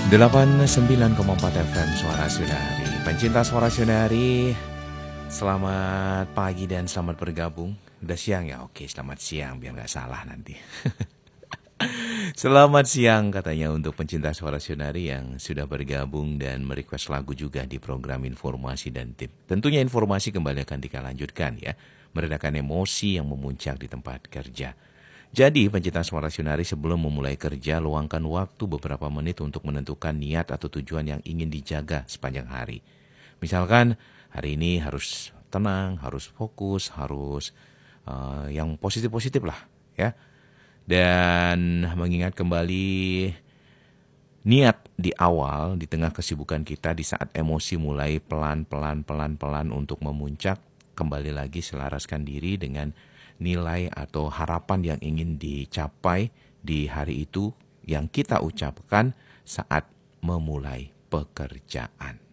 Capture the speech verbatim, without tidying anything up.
delapan puluh sembilan koma empat F M Suara Sunari. Pencinta Suara Sunari, selamat pagi dan selamat bergabung. Udah siang ya? Oke, selamat siang biar gak salah nanti. Selamat siang katanya untuk pencinta Suara Sunari yang sudah bergabung dan merequest lagu juga di program Informasi dan Tip. Tentunya informasi kembali akan kita lanjutkan ya, meredakan emosi yang memuncak di tempat kerja. Jadi pencinta Suara Sunari, sebelum memulai kerja, luangkan waktu beberapa menit untuk menentukan niat atau tujuan yang ingin dijaga sepanjang hari. Misalkan hari ini harus tenang, harus fokus, harus uh, yang positif-positif lah ya. Dan mengingat kembali niat di awal, di tengah kesibukan kita, di saat emosi mulai pelan-pelan, pelan-pelan untuk memuncak, kembali lagi selaraskan diri dengan nilai atau harapan yang ingin dicapai di hari itu yang kita ucapkan saat memulai pekerjaan.